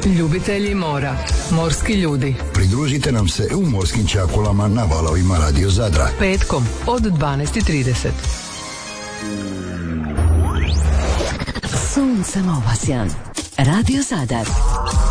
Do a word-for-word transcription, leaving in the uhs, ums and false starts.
Ljubitelji mora, morski ljudi. Pridružite nam se u morskim čakulama na valovima Radio Zadra. Petkom od dvanaest i trideset. Suncem obasjan. Radio Zadar.